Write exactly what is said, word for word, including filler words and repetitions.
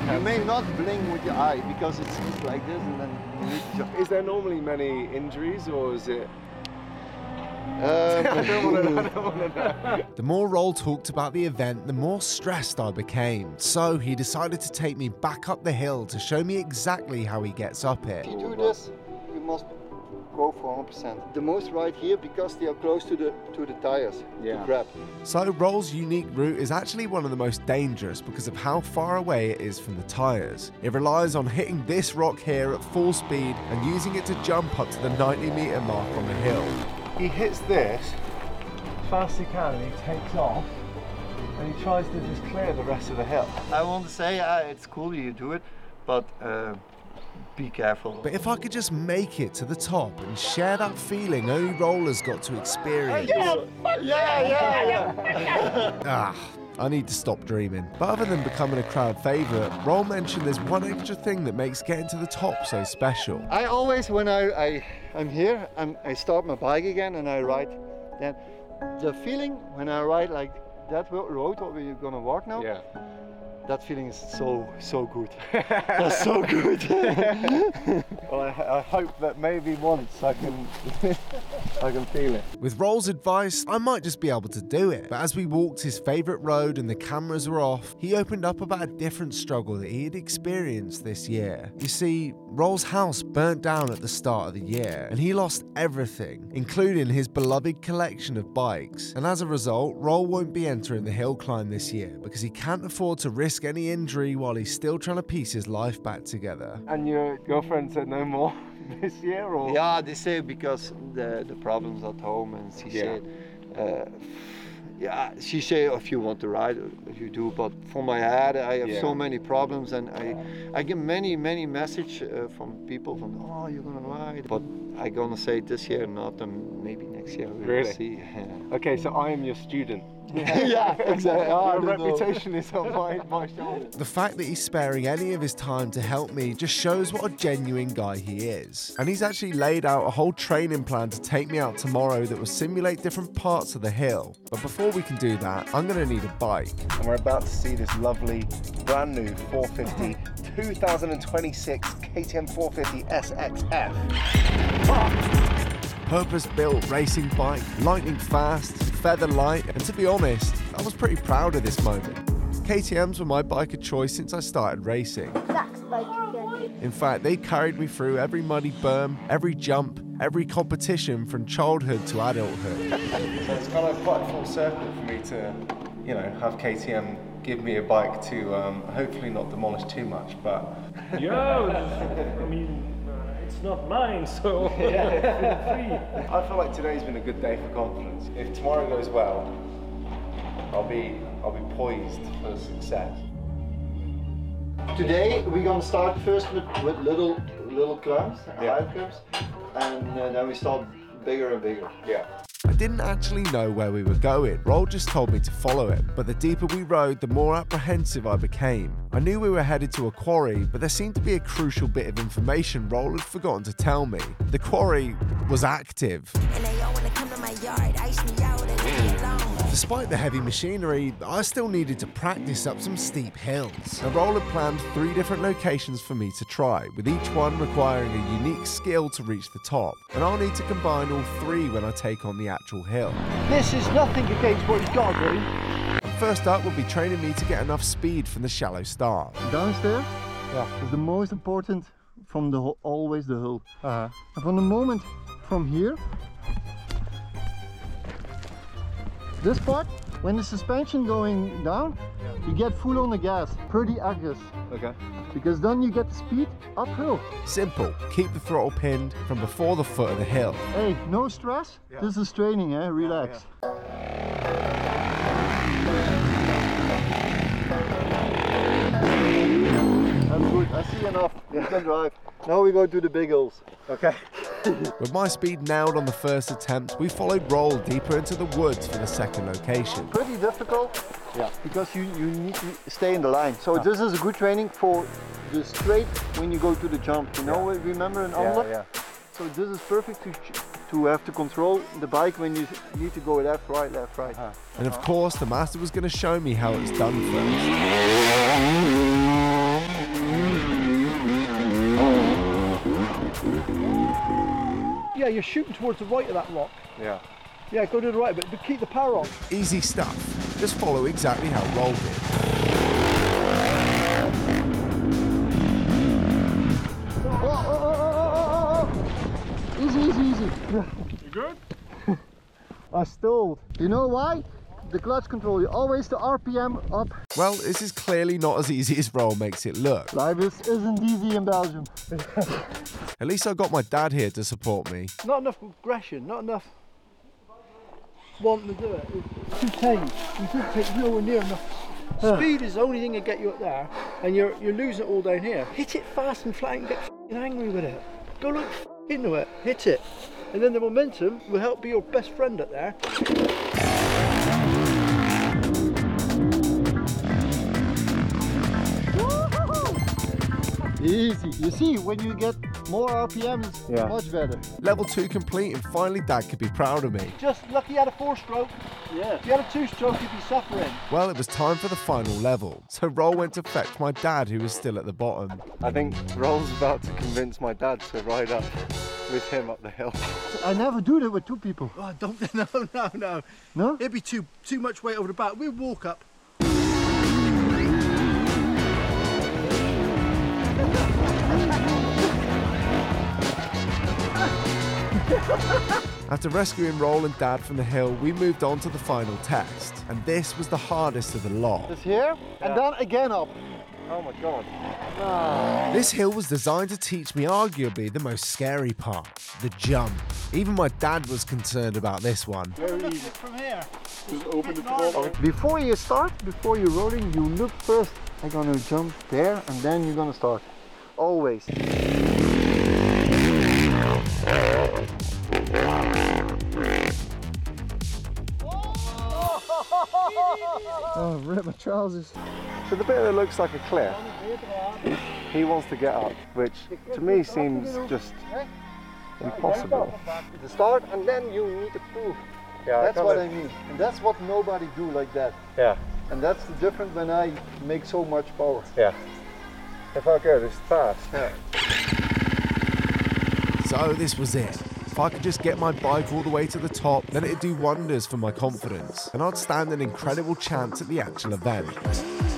You may not blink with your eye because it's just like this and then you need to jump. Is there normally many injuries or is it? Um, I don't want to know, I don't want to know. The more Roel talked about the event, the more stressed I became. So he decided to take me back up the hill to show me exactly how he gets up it. If you do this, you must go for one hundred percent. The most right here because they are close to the to the tires Yeah. to grab. So Roel's unique route is actually one of the most dangerous because of how far away it is from the tyres. It relies on hitting this rock here at full speed and using it to jump up to the ninety metre mark on the hill. He hits this as fast as he can and he takes off and he tries to just clear the rest of the hill. I want to say uh, it's cool you do it, but uh, be careful. But if I could just make it to the top and share that feeling only rollers got to experience. Yeah, yeah, yeah. Ah, I need to stop dreaming. But other than becoming a crowd favourite, Roel mentioned there's one extra thing that makes getting to the top so special. I always, when I, I, I'm here, I'm, I start my bike again and I ride. Then the feeling when I ride like that road where you're gonna walk now, Yeah. that feeling is so, so good. That's so good. Well, I, I hope that maybe once I can, I can feel it. With Roel's advice, I might just be able to do it. But as we walked his favourite road and the cameras were off, he opened up about a different struggle that he had experienced this year. You see, Roel's house burnt down at the start of the year, and he lost everything, including his beloved collection of bikes. And as a result, Roel won't be entering the hill climb this year because he can't afford to risk any injury while he's still trying to piece his life back together. And your girlfriend said no more this year, or? Yeah, they say because the the problems at home, and she Yeah. said, uh, yeah, she said if you want to ride, if you do. But for my head, I have Yeah. so many problems, and I I get many many message uh, from people from oh you're gonna ride, but I gonna say this year not, and maybe next year we Really? will see. Okay, so I am your student. Yeah, exactly. Oh, I Your don't know. reputation is on my, my shoulders. The fact that he's sparing any of his time to help me just shows what a genuine guy he is. And he's actually laid out a whole training plan to take me out tomorrow that will simulate different parts of the hill. But before we can do that, I'm going to need a bike. And we're about to see this lovely, brand new four fifty two thousand twenty-six K T M four fifty S X F. Purpose-built racing bike, lightning fast, feather light, and to be honest, I was pretty proud of this moment. K T Ms were my bike of choice since I started racing. Zach's bike again. In fact, they carried me through every muddy berm, every jump, every competition from childhood to adulthood. So it's kind of quite a full circle for me to, you know, have K T M give me a bike to um, hopefully not demolish too much, but... Yeah, I mean, uh, it's not mine, so feel free. I feel like today's been a good day for confidence. If tomorrow goes well, I'll be I'll be poised for success. Today we're gonna start first with, with little little climbs, Yeah. high climbs, and uh, then we start bigger and bigger. Yeah. I didn't actually know where we were going. Roel just told me to follow him, but the deeper we rode, the more apprehensive I became. I knew we were headed to a quarry, but there seemed to be a crucial bit of information Roel had forgotten to tell me. The quarry was active. And they all wanna come to my yard, ice me out and leave me alone. Despite the heavy machinery, I still needed to practice up some steep hills. Now, Roel had planned three different locations for me to try, with each one requiring a unique skill to reach the top. And I'll need to combine all three when I take on the actual hill. This is nothing against what he's got, buddy. And first up will be training me to get enough speed from the shallow start. Downstairs Yeah. is the most important from the ho- always the hill. Uh-huh. And from the moment from here, this part, when the suspension going down, you get full on the gas, pretty aggressive, Okay. because then you get the speed uphill. Simple, keep the throttle pinned from before the foot of the hill. Hey, no stress. Yeah. This is training, eh? Relax. That's good. I see enough. You can drive. Now we go to the big hills. Okay. With my speed nailed on the first attempt, we followed Roel deeper into the woods for the second location. Pretty difficult. Yeah. Because you, you need to stay in the line. So this is a good training for the straight when you go to the jump. You know, remember an Yeah, unlock? yeah. So this is perfect to to have to control the bike when you need to go left, right, left, right. Uh-huh. And of course, the master was going to show me how it's done first. Yeah, you're shooting towards the right of that rock. Yeah. Yeah, go to the right of it, but keep the power on. Easy stuff. Just follow exactly how Roll did. Oh, oh, oh, oh, oh, oh. Easy, easy, easy. You good? I stalled. You know why? The clutch control, you always the R P M up. Well, this is clearly not as easy as Roll makes it look. Life is, isn't easy in Belgium. At least I got my dad here to support me. Not enough aggression, not enough wanting to do it. It's too tame. You don't take nowhere near enough. Speed is the only thing that get you up there, and you're you're losing it all down here. Hit it fast and flat and get f***ing angry with it. Go look f- into it, hit it, and then the momentum will help be your best friend up there. Easy. You see, when you get more R P M, it's Yeah. much better. Level two complete, and finally Dad could be proud of me. Just lucky you had a four-stroke. Yeah. If you had a two-stroke, you'd be suffering. Well, it was time for the final level, so Roll went to fetch my dad, who was still at the bottom. I think Roll's about to convince my dad to ride up with him up the hill. I never do that with two people. Oh, don't, no, no, no. No? It'd be too too much weight over the back. We'll walk up. After rescuing Roll and Dad from the hill, we moved on to the final test, and this was the hardest of the lot. Just here, and then again up. Oh my god. This hill was designed to teach me arguably the most scary part, the jump. Even my dad was concerned about this one. Very easy. From here. Just open the door. Before you start, before you're rolling, you look first. I'm gonna jump there, and then you're gonna start. Always. Oh, rip my trousers. So the bit that looks like a cliff, he wants to get up, which to me seems just impossible. The start, and then you need to prove. Yeah, That's what I mean. And that's what nobody do like that. Yeah, And that's the difference when I make so much power. yeah. If I go this fast, yeah. So this was it. If I could just get my bike all the way to the top, then it'd do wonders for my confidence, and I'd stand an incredible chance at the actual event.